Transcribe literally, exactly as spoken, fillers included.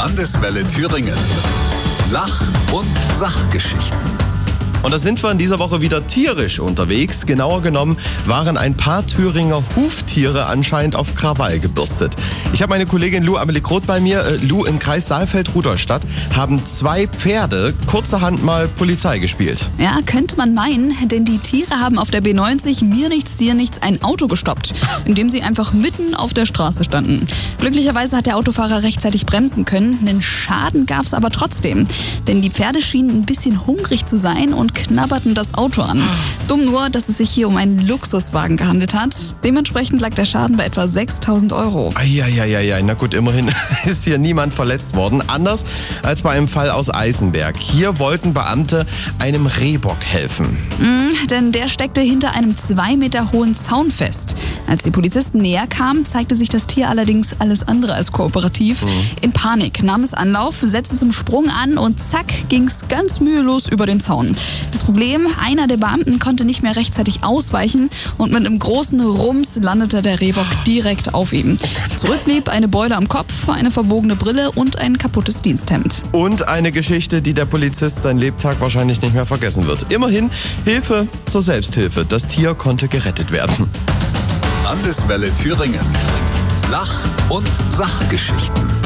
Landeswelle Thüringen. Lach- und Sachgeschichten. Und da sind wir in dieser Woche wieder tierisch unterwegs. Genauer genommen waren ein paar Thüringer Huftiere anscheinend auf Krawall gebürstet. Ich habe meine Kollegin Lou Amelie Groth bei mir. Äh, Lou, im Kreis Saalfeld-Rudolstadt haben zwei Pferde kurzerhand mal Polizei gespielt. Ja, könnte man meinen, denn die Tiere haben auf der B neunzig mir nichts, dir nichts ein Auto gestoppt, in dem sie einfach mitten auf der Straße standen. Glücklicherweise hat der Autofahrer rechtzeitig bremsen können. Einen Schaden gab es aber trotzdem, denn die Pferde schienen ein bisschen hungrig zu sein und knabberten das Auto an. Dumm nur, dass es sich hier um einen Luxuswagen gehandelt hat. Dementsprechend lag der Schaden bei etwa sechstausend Euro. Eieieiei, na gut, immerhin ist hier niemand verletzt worden. Anders als bei einem Fall aus Eisenberg. Hier wollten Beamte einem Rehbock helfen. Mm, denn der steckte hinter einem zwei Meter hohen Zaun fest. Als die Polizisten näher kamen, zeigte sich das Tier allerdings alles andere als kooperativ. Mhm. In Panik nahm es Anlauf, setzte zum Sprung an und zack, ging's ganz mühelos über den Zaun. Das Problem, einer der Beamten konnte nicht mehr rechtzeitig ausweichen und mit einem großen Rums landete der Rehbock direkt auf ihm. Zurück blieb eine Beule am Kopf, eine verbogene Brille und ein kaputtes Diensthemd. Und eine Geschichte, die der Polizist sein Lebtag wahrscheinlich nicht mehr vergessen wird. Immerhin Hilfe zur Selbsthilfe. Das Tier konnte gerettet werden. Landeswelle Thüringen. Lach- und Sachgeschichten.